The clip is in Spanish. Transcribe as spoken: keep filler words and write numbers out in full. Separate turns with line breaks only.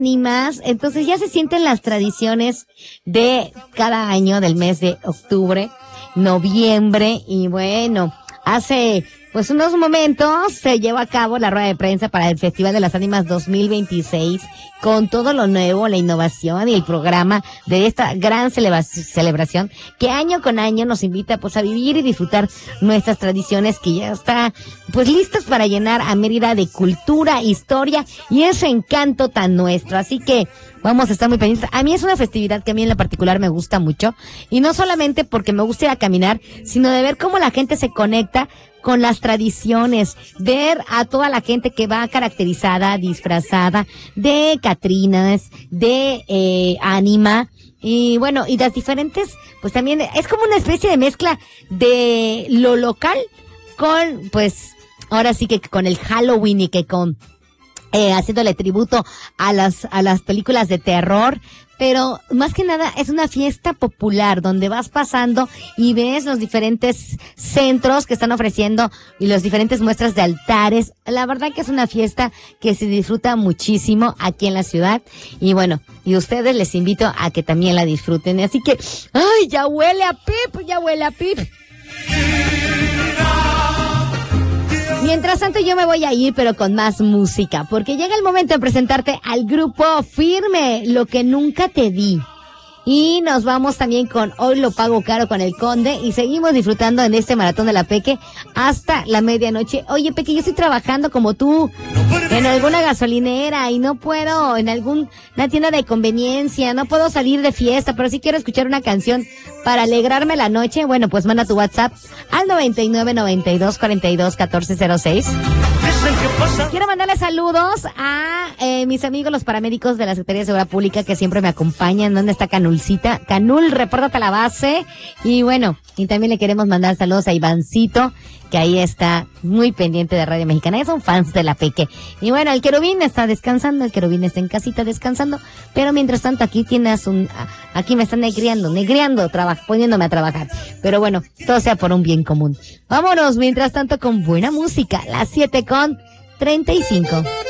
Ni más, entonces ya se sienten las tradiciones de cada año del mes de octubre, noviembre y bueno, hace pues unos momentos se llevó a cabo la rueda de prensa para el Festival de las Ánimas dos mil veintiséis con todo lo nuevo, la innovación y el programa de esta gran celebra- celebración que año con año nos invita pues a vivir y disfrutar nuestras tradiciones que ya está pues listas para llenar a Mérida de cultura, historia y ese encanto tan nuestro. Así que vamos a estar muy pendientes. A mí es una festividad que a mí en lo particular me gusta mucho y no solamente porque me gusta ir a caminar, sino de ver cómo la gente se conecta con las tradiciones, ver a toda la gente que va caracterizada, disfrazada de catrinas, de eh, ánima, y bueno, y las diferentes, pues también es como una especie de mezcla de lo local con, pues, ahora sí que con el Halloween y que con eh, haciéndole tributo a las a las películas de terror. Pero más que nada es una fiesta popular donde vas pasando y ves los diferentes centros que están ofreciendo y las diferentes muestras de altares. La verdad que es una fiesta que se disfruta muchísimo aquí en la ciudad. Y bueno, y ustedes les invito a que también la disfruten. Así que, ¡ay, ya huele a pip! ¡Ya huele a pip! Mientras tanto yo me voy a ir, pero con más música, porque llega el momento de presentarte al grupo Firme, Lo que nunca te di. Y nos vamos también con Hoy lo pago caro con el Conde y seguimos disfrutando en este maratón de la Peque hasta la medianoche. Oye, Peque, yo estoy trabajando como tú en alguna gasolinera y no puedo, en alguna tienda de conveniencia, no puedo salir de fiesta, pero sí quiero escuchar una canción para alegrarme la noche. Bueno, pues manda tu WhatsApp al noventa y nueve, noventa y dos, cuarenta y dos, catorce cero seis. Quiero mandarle saludos a eh, mis amigos los paramédicos de la Secretaría de Seguridad Pública que siempre me acompañan. ¿Dónde está Canulcita? Canul, repórtate a la base. Y bueno, y también le queremos mandar saludos a Ivancito, que ahí está muy pendiente de Radio Mexicana. Ellos son fans de la Peque. Y bueno, el querubín está descansando, el querubín está en casita descansando, pero mientras tanto aquí tienes un, aquí me están negriando, negriando, traba, poniéndome a trabajar. Pero bueno, todo sea por un bien común. Vámonos mientras tanto con buena música, las siete con treinta y cinco.